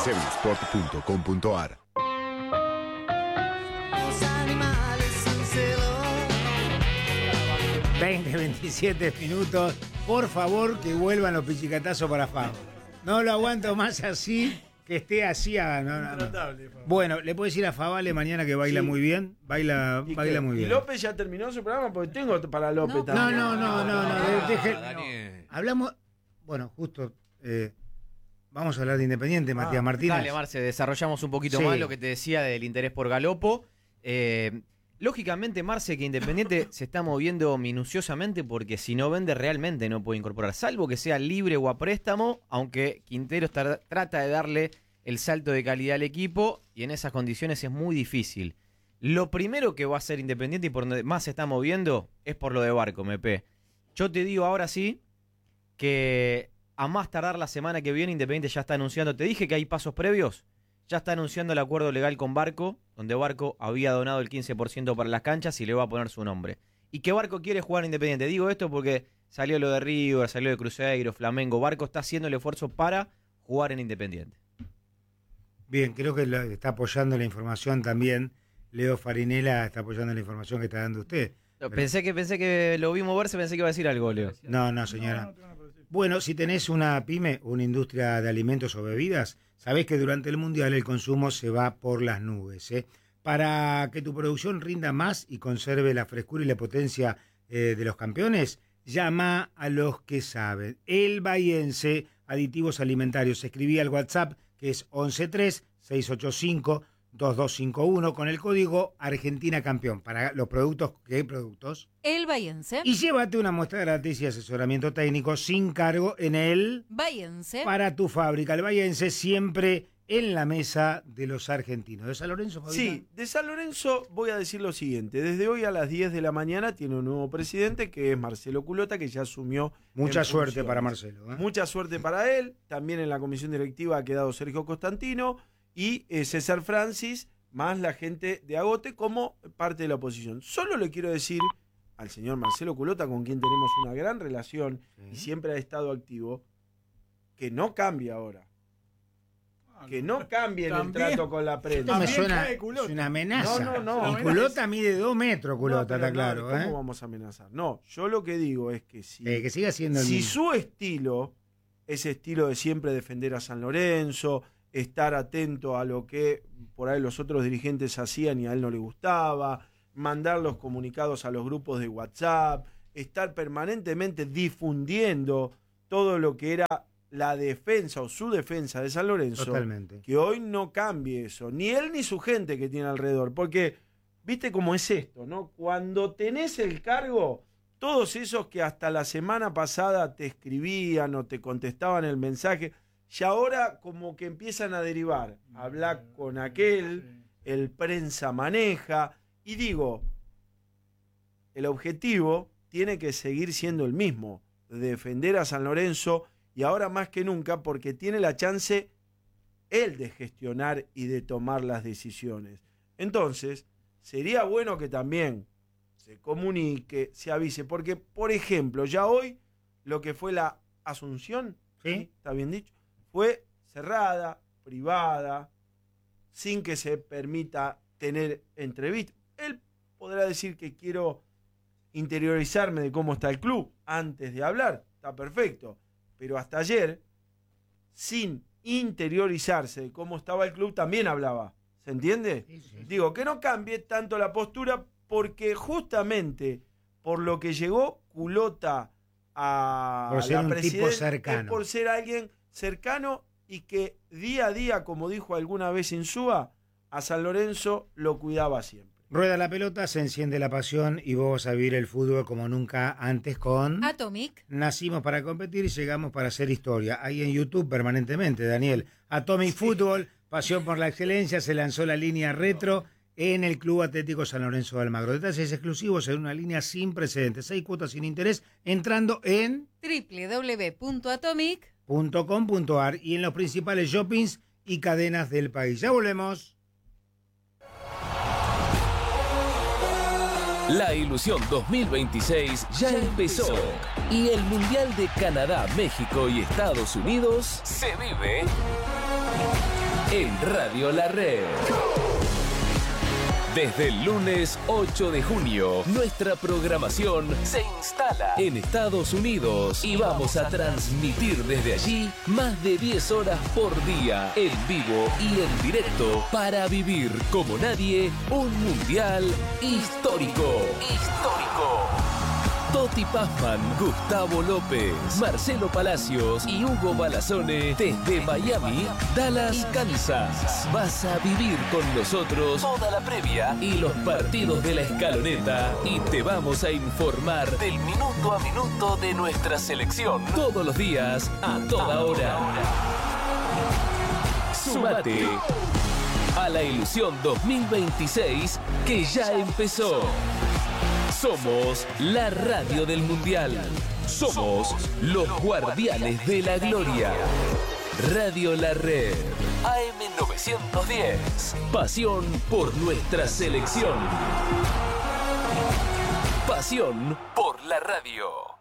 sevillsport.com.ar. 27 minutos. Por favor, que vuelvan los pichicatazos para Fabo. No lo aguanto más así, que esté así. Bueno, le puedo decir a Favale mañana que baila muy bien. Baila muy bien. ¿Y López ya terminó su programa? Porque tengo para López también. No. Hablamos. Bueno, justo. Vamos a hablar de Independiente, Matías Martínez. Dale, Marce, desarrollamos un poquito más lo que te decía del interés por Galopo. Lógicamente, Marce, que Independiente se está moviendo minuciosamente porque si no vende realmente no puede incorporar, salvo que sea libre o a préstamo, aunque Quintero trata de darle el salto de calidad al equipo y en esas condiciones es muy difícil. Lo primero que va a hacer Independiente y por donde más se está moviendo es por lo de Barco, MP. Yo te digo ahora sí que a más tardar la semana que viene Independiente ya está anunciando, te dije que hay pasos previos. Ya está anunciando el acuerdo legal con Barco, donde Barco había donado el 15% para las canchas y le va a poner su nombre. Y que Barco quiere jugar Independiente. Digo esto porque salió lo de River, salió de Cruzeiro, Flamengo. Barco está haciendo el esfuerzo para jugar en Independiente. Bien, creo que está apoyando la información también. Leo Farinella está apoyando la información que está dando usted. Pensé que lo vi moverse, pensé que iba a decir algo, Leo. No, señora. Bueno, si tenés una pyme, una industria de alimentos o bebidas, sabés que durante el Mundial el consumo se va por las nubes, ¿eh? Para que tu producción rinda más y conserve la frescura y la potencia de los campeones, llama a los que saben. El Bahiense Aditivos Alimentarios. Escribí al WhatsApp que es 113-685-2251 con el código Argentina Campeón. Para los productos, ¿qué productos? El Bahiense. Y llévate una muestra gratis y asesoramiento técnico sin cargo en el Bahiense. Para tu fábrica. El Bahiense siempre en la mesa de los argentinos. ¿De San Lorenzo, Fabián? Sí, de San Lorenzo voy a decir lo siguiente. Desde hoy a las 10 de la mañana tiene un nuevo presidente que es Marcelo Culota, que ya asumió. Mucha suerte para Marcelo, ¿eh? Mucha suerte para él. También en la comisión directiva ha quedado Sergio Constantino y César Francis, más la gente de Agote como parte de la oposición. Solo le quiero decir al señor Marcelo Culota, con quien tenemos una gran relación y siempre ha estado activo, que no cambie ahora. Que no cambie el trato con la prensa. Esto me suena, es una amenaza. No. Y Culota mide 2 metros, Culota, está claro. ¿Cómo vamos a amenazar? No, yo lo que digo es que que siga siendo el si mismo. su estilo, ese estilo de siempre defender a San Lorenzo, estar atento a lo que por ahí los otros dirigentes hacían y a él no le gustaba, mandar los comunicados a los grupos de WhatsApp, estar permanentemente difundiendo todo lo que era la defensa o su defensa de San Lorenzo. Totalmente. Que hoy no cambie eso, ni él ni su gente que tiene alrededor, porque viste cómo es esto, ¿no? Cuando tenés el cargo, todos esos que hasta la semana pasada te escribían o te contestaban el mensaje, y ahora como que empiezan a derivar, hablar con aquel, el prensa maneja, y digo, el objetivo tiene que seguir siendo el mismo, defender a San Lorenzo, y ahora más que nunca porque tiene la chance él de gestionar y de tomar las decisiones. Entonces, sería bueno que también se comunique, se avise, porque, por ejemplo, ya hoy lo que fue la Asunción, ¿sí? ¿Está bien dicho? Fue cerrada, privada, sin que se permita tener entrevistas. Él podrá decir que quiero interiorizarme de cómo está el club antes de hablar, está perfecto. Pero hasta ayer, sin interiorizarse de cómo estaba el club, también hablaba. ¿Se entiende? Sí. Digo, que no cambie tanto la postura, porque justamente por lo que llegó Culota a por ser la un presidencia, tipo cercano. es por ser alguien cercano y que día a día, como dijo alguna vez Insúa, a San Lorenzo lo cuidaba siempre. Rueda la pelota, se enciende la pasión y vos vas a vivir el fútbol como nunca antes con Atomic. Nacimos para competir y llegamos para hacer historia. Ahí en YouTube permanentemente, Daniel. Atomic Fútbol, pasión por la excelencia, se lanzó la línea retro en el Club Atlético San Lorenzo de Almagro. Detalles exclusivos en una línea sin precedentes. 6 cuotas sin interés entrando en www.atomic.com.ar y en los principales shoppings y cadenas del país. Ya volvemos. La ilusión 2026 ya empezó y el Mundial de Canadá, México y Estados Unidos se vive en Radio La Red. Desde el lunes 8 de junio, nuestra programación se instala en Estados Unidos y vamos a transmitir desde allí más de 10 horas por día, en vivo y en directo, para vivir como nadie un mundial histórico. Toti Pazman, Gustavo López, Marcelo Palacios y Hugo Balazone desde Miami, Dallas, Kansas. Vas a vivir con nosotros toda la previa y los partidos de la escaloneta y te vamos a informar del minuto a minuto de nuestra selección todos los días, a toda hora. Súmate a la ilusión 2026 que ya empezó. Somos la radio del Mundial. Somos los guardianes de la gloria. Radio La Red. AM 910. Pasión por nuestra selección. Pasión por la radio.